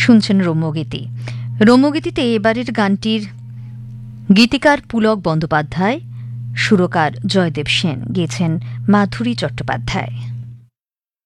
শুনছেন রম্যগীতি। রম্যগীতিতে এবারের গানটির গীতিকার পুলক বন্দ্যোপাধ্যায়, সুরকার জয়দেব সেন, গেয়েছেন মাধুরী চট্টোপাধ্যায়।